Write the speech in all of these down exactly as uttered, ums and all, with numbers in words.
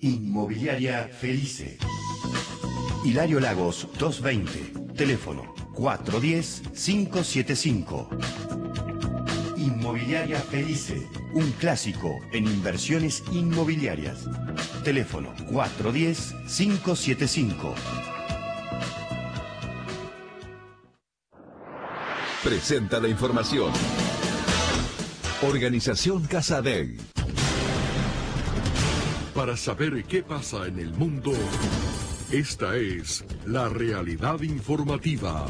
Inmobiliaria Felice. Hilario Lagos doscientos veinte. Teléfono cuatro uno cero, cinco siete cinco. Inmobiliaria Felice. Un clásico en inversiones inmobiliarias. Teléfono cuatro uno cero, cinco siete cinco. Presenta la información. Organización Casa Dei. Para saber qué pasa en el mundo, esta es la realidad informativa.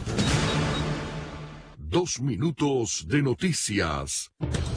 Dos minutos de noticias.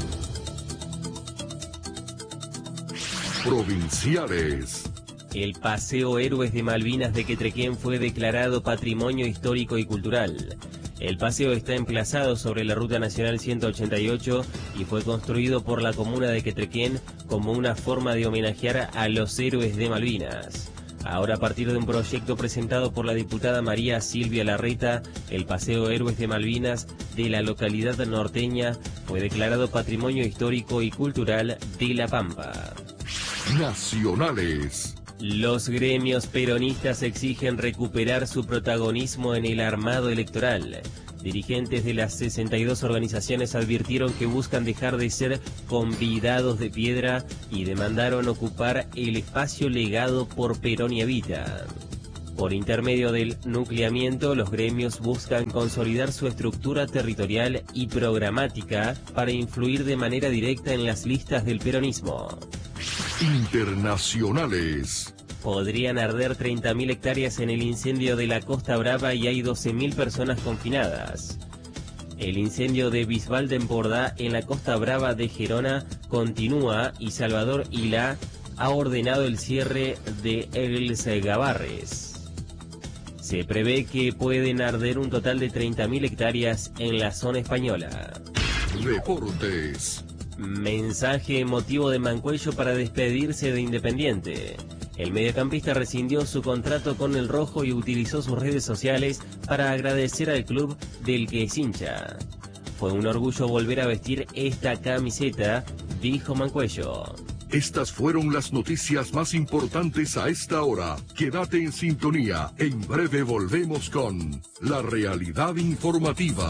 Provinciales. El Paseo Héroes de Malvinas de Quetrequén fue declarado Patrimonio Histórico y Cultural. El paseo está emplazado sobre la Ruta Nacional ciento ochenta y ocho y fue construido por la comuna de Quetrequén como una forma de homenajear a los héroes de Malvinas. Ahora, a partir de un proyecto presentado por la diputada María Silvia Larreta, el Paseo Héroes de Malvinas de la localidad norteña fue declarado Patrimonio Histórico y Cultural de La Pampa. Nacionales. Los gremios peronistas exigen recuperar su protagonismo en el armado electoral. Dirigentes de las sesenta y dos organizaciones advirtieron que buscan dejar de ser convidados de piedra y demandaron ocupar el espacio legado por Perón y Evita. Por intermedio del nucleamiento, los gremios buscan consolidar su estructura territorial y programática para influir de manera directa en las listas del peronismo. Internacionales. Podrían arder treinta mil hectáreas en el incendio de la Costa Brava y hay doce mil personas confinadas. El incendio de Bisbal de Empordà en la Costa Brava de Gerona continúa y Salvador Ilá ha ordenado el cierre de Els Gavarres. Se prevé que pueden arder un total de treinta mil hectáreas en la zona española. Deportes. Mensaje emotivo de Mancuello para despedirse de Independiente. El mediocampista rescindió su contrato con el rojo y utilizó sus redes sociales para agradecer al club del que es hincha. Fue un orgullo volver a vestir esta camiseta, dijo Mancuello. Estas fueron las noticias más importantes a esta hora. Quédate en sintonía. En breve volvemos con la realidad informativa.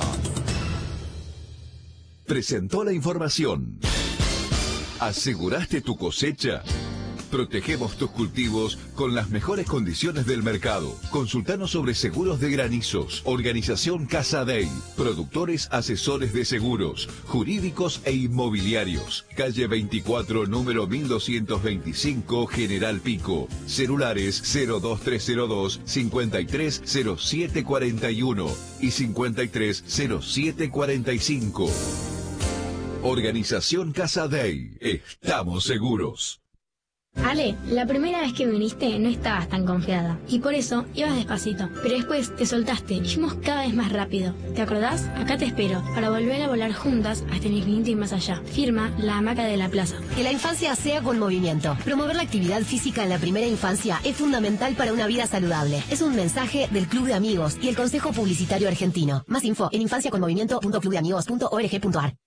Presentó la información. ¿Aseguraste tu cosecha? Protegemos tus cultivos con las mejores condiciones del mercado. Consultanos sobre seguros de granizos. Organización Casa Dei. Productores asesores de seguros, jurídicos e inmobiliarios. Calle veinticuatro, número mil doscientos veinticinco, General Pico. Celulares cero dos tres cero dos, cincuenta y tres cero siete cuarenta y uno y cincuenta y tres cero siete cuarenta y cinco. Organización Casa Dei. Estamos seguros. Ale, la primera vez que viniste no estabas tan confiada y por eso ibas despacito, pero después te soltaste y fuimos cada vez más rápido. ¿Te acordás? Acá te espero para volver a volar juntas hasta el infinito y más allá. Firma La Hamaca de la Plaza. Que la infancia sea con movimiento. Promover la actividad física en la primera infancia es fundamental para una vida saludable. Es un mensaje del Club de Amigos y el Consejo Publicitario Argentino. Más info en infancia con movimiento punto club de amigos punto org punto ar.